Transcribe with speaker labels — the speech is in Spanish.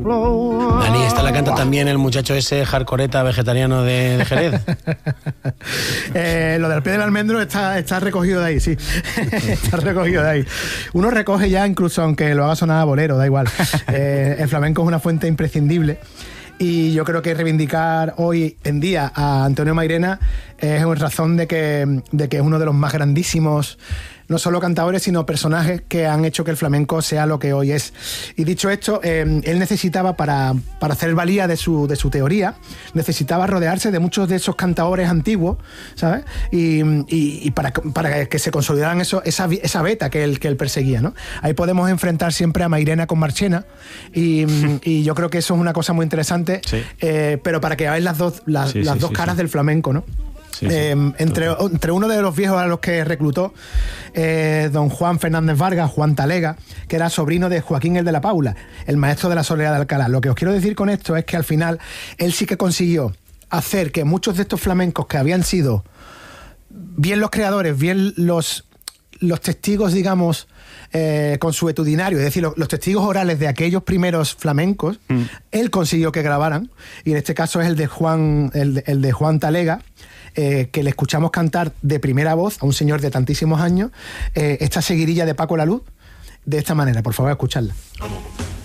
Speaker 1: Dani, esta la canta también el muchacho ese hardcoreta vegetariano de Jerez.
Speaker 2: Lo del pie del almendro está recogido de ahí, sí. Está recogido de ahí. Uno recoge ya, incluso aunque lo haga sonar a bolero, da igual. El flamenco es una fuente imprescindible. Y yo creo que reivindicar hoy en día a Antonio Mairena es una razón de que es uno de los más grandísimos, no solo cantadores, sino personajes que han hecho que el flamenco sea lo que hoy es. Y dicho esto, él necesitaba, para hacer valía de su teoría, necesitaba rodearse de muchos de esos cantadores antiguos, ¿sabes? Y para que se consolidaran esa beta que él perseguía, ¿no? Ahí podemos enfrentar siempre a Mairena con Marchena, y yo creo que eso es una cosa muy interesante, sí. Pero para que veáis las dos caras del flamenco, ¿no? Sí, entre uno de los viejos a los que reclutó, don Juan Fernández Vargas, Juan Talega, que era sobrino de Joaquín el de la Paula, el maestro de la Soledad de Alcalá. Lo que os quiero decir con esto es que al final él sí que consiguió hacer que muchos de estos flamencos que habían sido bien los creadores, bien los testigos, digamos, consuetudinarios, es decir, los testigos orales de aquellos primeros flamencos, él consiguió que grabaran, y en este caso es el de Juan Talega, que le escuchamos cantar de primera voz a un señor de tantísimos años, esta seguirilla de Paco La Luz, de esta manera. Por favor, escuchadla.